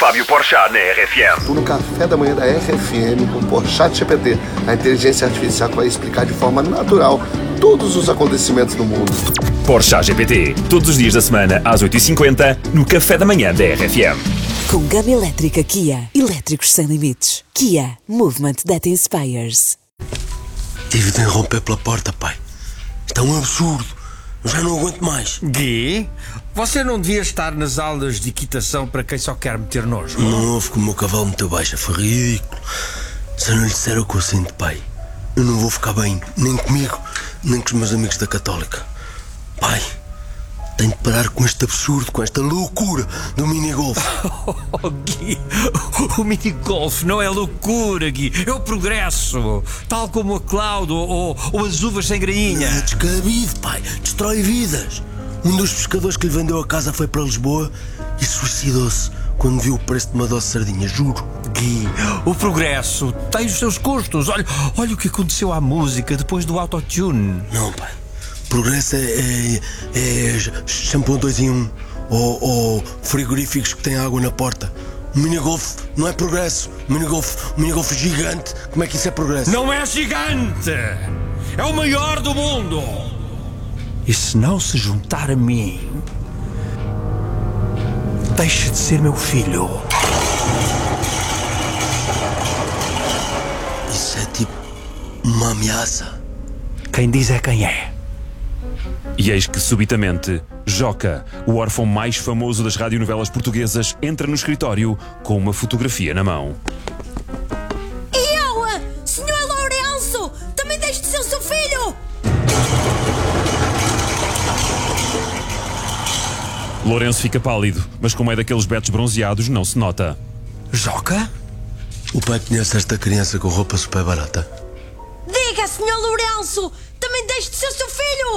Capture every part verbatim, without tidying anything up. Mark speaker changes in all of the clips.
Speaker 1: Fábio Porchat na R F M.
Speaker 2: Estou no café da manhã da R F M com o Porchat G P T, a inteligência artificial que vai explicar de forma natural todos os acontecimentos do mundo.
Speaker 1: Porchat G P T, todos os dias da semana às oito e cinquenta no café da manhã da R F M.
Speaker 3: Com gama elétrica Kia, elétricos sem limites. Kia, movement that inspires.
Speaker 4: Tive de irromper pela porta, pai. Isto é um absurdo. Eu já não aguento mais.
Speaker 5: Gui, você não devia estar nas aulas de equitação para quem só quer meter nojo.
Speaker 4: Não houve que o meu cavalo meteu baixa. Foi ridículo. Se eu não lhe disser o que eu sinto, pai, eu não vou ficar bem. Nem comigo, nem com os meus amigos da Católica. Pai, tenho de parar com este absurdo, com esta loucura do minigolf.
Speaker 5: Oh, Gui, o minigolf não é loucura, Gui. É o progresso. Tal como a cloud ou, ou as uvas sem grainha.
Speaker 4: É descabido, pai. Destrói vidas. Um dos pescadores que lhe vendeu a casa foi para Lisboa e suicidou-se quando viu o preço de uma dose de sardinha, juro.
Speaker 5: Gui, o progresso tem os seus custos. Olha, olha o que aconteceu à música depois do autotune.
Speaker 4: Não, pai. Progresso é, é, é shampoo dois em um ou, ou frigoríficos que têm água na porta. O minigolf não é progresso. O minigolf, o minigolf gigante, como é que isso é progresso?
Speaker 5: Não é gigante! É o maior do mundo! E se não se juntar a mim, deixa de ser meu filho.
Speaker 4: Isso é tipo uma ameaça.
Speaker 5: Quem diz é quem é.
Speaker 1: E eis que, subitamente, Joca, o órfão mais famoso das radionovelas portuguesas, entra no escritório com uma fotografia na mão.
Speaker 6: E eu, senhor Lourenço, também deixe de ser o seu filho!
Speaker 1: Lourenço fica pálido, mas como é daqueles betos bronzeados, não se nota.
Speaker 5: Joca?
Speaker 4: O pai conhece esta criança com roupa super barata.
Speaker 6: Diga, senhor Lourenço, também deixe de ser o seu filho!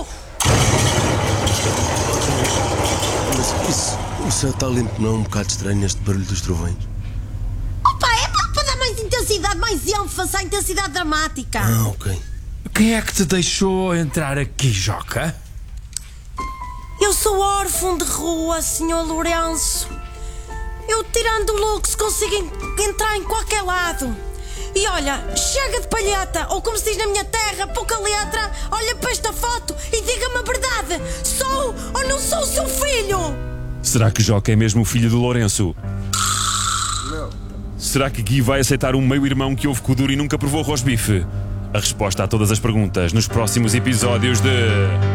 Speaker 4: Mas isso, o céu está limpo, não é um bocado estranho este barulho dos trovões?
Speaker 6: Opa, é para, para dar mais intensidade, mais ênfase à intensidade dramática.
Speaker 4: Ah, ok.
Speaker 5: Quem é que te deixou entrar aqui, Joca?
Speaker 6: Eu sou órfão de rua, senhor Lourenço. Eu, tirando o Lux, consigo en- entrar em qualquer lado. E olha, chega de palheta, ou como se diz na minha terra, pouca letra. Olha para esta foto e diga-me a verdade. Sou ou não sou o seu filho?
Speaker 1: Será que Joca é mesmo o filho do Lourenço?
Speaker 2: Não.
Speaker 1: Será que Gui vai aceitar um meio-irmão que ouve Kuduro e nunca provou rosbife? A resposta a todas as perguntas nos próximos episódios de...